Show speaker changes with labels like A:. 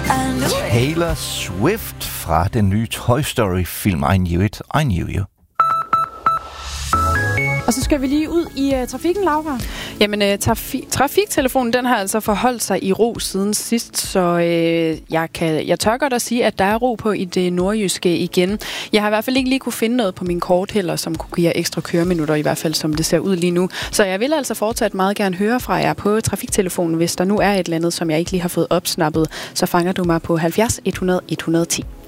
A: Taylor Swift fra den nye Toy Story-film I Knew It, I Knew You.
B: Og så skal vi lige ud i trafikken, Laura.
C: Jamen, trafiktelefonen, den har altså forholdt sig i ro siden sidst, så jeg tør godt at sige, at der er ro på i det nordjyske igen. Jeg har i hvert fald ikke lige kunne finde noget på min kort heller, som kunne give jer ekstra køreminutter, i hvert fald som det ser ud lige nu. Så jeg vil altså fortsat meget gerne høre fra jer på trafiktelefonen, hvis der nu er et eller andet, som jeg ikke lige har fået opsnappet, så fanger du mig på 70 100 110.